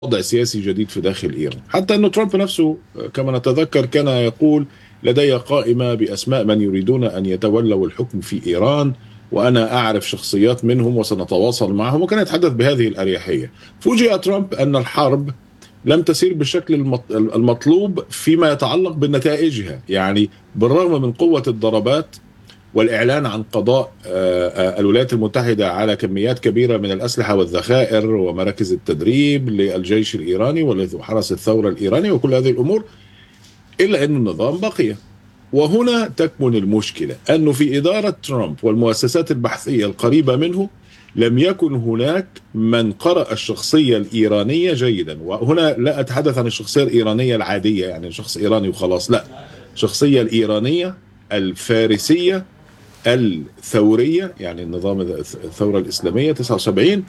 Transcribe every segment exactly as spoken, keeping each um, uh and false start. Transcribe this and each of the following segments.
وضع سياسي جديد في داخل إيران. حتى أن ترامب نفسه كما نتذكر كان يقول لدي قائمة بأسماء من يريدون أن يتولوا الحكم في إيران، وأنا أعرف شخصيات منهم وسنتواصل معهم، وكان يتحدث بهذه الأريحية. فوجئ ترامب أن الحرب لم تسير بالشكل المطلوب فيما يتعلق بنتائجها، يعني بالرغم من قوة الضربات والإعلان عن قضاء الولايات المتحدة على كميات كبيرة من الأسلحة والذخائر ومراكز التدريب للجيش الإيراني وحرس الثورة الإيراني وكل هذه الأمور، إلا أن النظام بقي. وهنا تكمن المشكلة، أنه في إدارة ترامب والمؤسسات البحثية القريبة منه لم يكن هناك من قرأ الشخصية الإيرانية جيدا. وهنا لا أتحدث عن الشخصية الإيرانية العادية، يعني شخص إيراني وخلاص، لا، الشخصية الإيرانية الفارسية الثورية، يعني النظام الثورة الإسلامية تسعة وسبعين،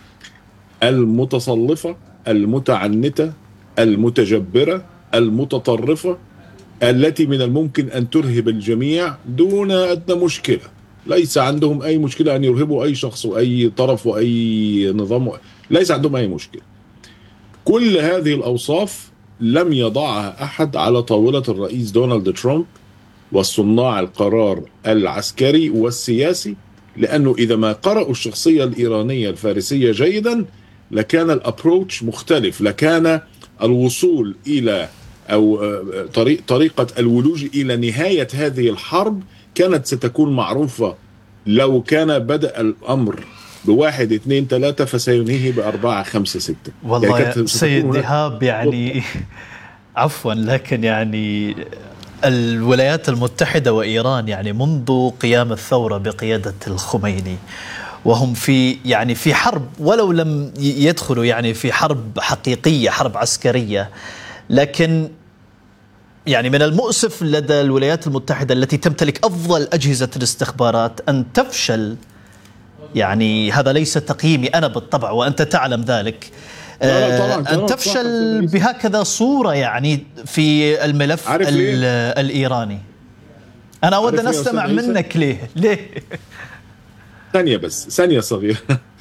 المتصلفة المتعنتة المتجبرة المتطرفة، التي من الممكن أن ترهب الجميع دون أدنى مشكلة. ليس عندهم أي مشكلة أن يرهبوا أي شخص وأي طرف وأي نظام، ليس عندهم أي مشكلة. كل هذه الأوصاف لم يضعها أحد على طاولة الرئيس دونالد ترامب والصناع القرار العسكري والسياسي، لأنه إذا ما قرأوا الشخصية الإيرانية الفارسية جيدا لكان الأبروتش مختلف، لكان الوصول إلى أو طريق طريقة الولوج إلى نهاية هذه الحرب كانت ستكون معروفة. لو كان بدأ الأمر بواحد اثنين ثلاثة فسينهيه بأربعة خمسة ستة. والله يعني سيد دهاب يعني عفوا، لكن يعني الولايات المتحدة وإيران يعني منذ قيام الثورة بقيادة الخميني وهم في يعني في حرب، ولو لم يدخلوا يعني في حرب حقيقية، حرب عسكرية، لكن يعني من المؤسف لدى الولايات المتحدة التي تمتلك أفضل أجهزة الاستخبارات أن تفشل. يعني هذا ليس تقييمي أنا بالطبع وأنت تعلم ذلك، لا لا طبعاً أن تفشل بهكذا صورة يعني في الملف الإيراني. أنا أود أن أستمع منك. ليه ليه ثانية بس، ثانية صغيرة.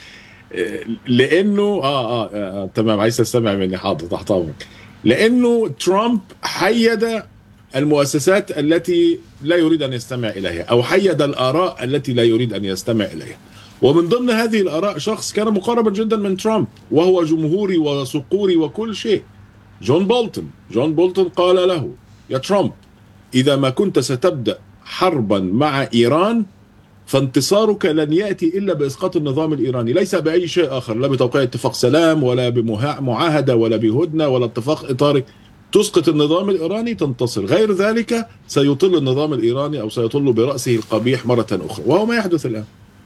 لأنه آه, آه, آه تمام، عايز تستمع مني، حاضر تحت أمرك. لأنه ترامب حيد المؤسسات التي لا يريد أن يستمع إليها، أو حيد الآراء التي لا يريد أن يستمع إليها. ومن ضمن هذه الآراء شخص كان مقاربا جدا من ترامب وهو جمهوري وصقوري وكل شيء، جون بولتون. جون بولتون قال له: يا ترامب، إذا ما كنت ستبدأ حربا مع إيران فانتصارك لن يأتي إلا بإسقاط النظام الإيراني، ليس بأي شيء آخر، لا بتوقيع اتفاق سلام ولا بمعاهدة ولا بهدنة ولا اتفاق إطاري. تسقط النظام الإيراني تنتصر، غير ذلك سيطل النظام الإيراني أو سيطل برأسه القبيح مرة أخرى، وهو ما يحدث الآن.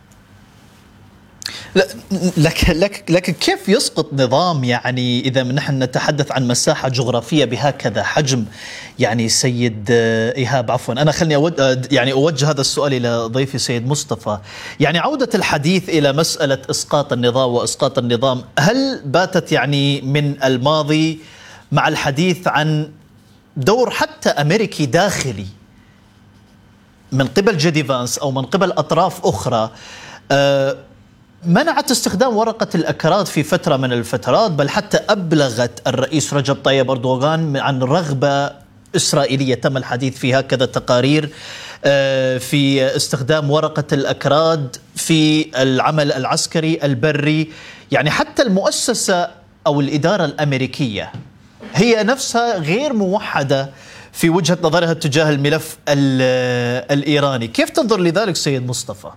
لك لك لك كيف يسقط نظام؟ يعني إذا نحن نتحدث عن مساحة جغرافية بهكذا حجم، يعني سيد إيهاب عفوا أنا خلني أود يعني أوجه هذا السؤال إلى ضيفي سيد مصطفى. يعني عودة الحديث إلى مسألة إسقاط النظام وإسقاط النظام، هل باتت يعني من الماضي مع الحديث عن دور حتى أمريكي داخلي من قبل جيدي فانس أو من قبل أطراف أخرى أه منعت استخدام ورقة الأكراد في فترة من الفترات، بل حتى أبلغت الرئيس رجب طيب أردوغان عن رغبة إسرائيلية، تم الحديث في هكذا تقارير في استخدام ورقة الأكراد في العمل العسكري البري. يعني حتى المؤسسة أو الإدارة الأمريكية هي نفسها غير موحدة في وجهة نظرها تجاه الملف الإيراني. كيف تنظر لذلك سيد مصطفى؟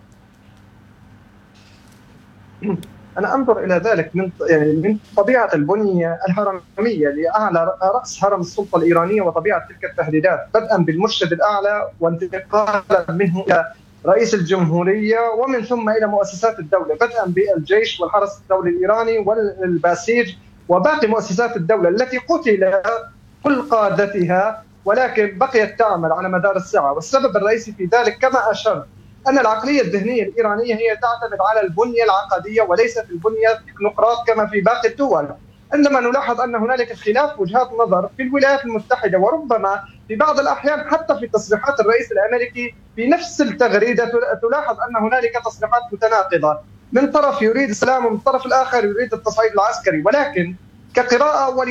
أنا أنظر إلى ذلك من يعني من طبيعة البنية الهرمية لأعلى رأس هرم السلطة الإيرانية وطبيعة تلك التهديدات، بدءا بالمرشد الأعلى وانتقالا منه إلى رئيس الجمهورية ومن ثم إلى مؤسسات الدولة، بدءا بالجيش والحرس الدولي الإيراني والباسيج وباقي مؤسسات الدولة التي قتل كل قادتها ولكن بقيت تعمل على مدار الساعة. والسبب الرئيسي في ذلك كما أشرت أن العقلية الذهنية الإيرانية هي تعتمد على البنية العقدية وليست البنية التكنوقراط كما في باقي الدول. عندما نلاحظ أن هنالك خلاف وجهات نظر في الولايات المتحدة، وربما في بعض الأحيان حتى في تصريحات الرئيس الأمريكي في نفس التغريدة تلاحظ أن هنالك تصريحات متناقضة، من طرف يريد السلام ومن الطرف الآخر يريد التصعيد العسكري. ولكن كقراءة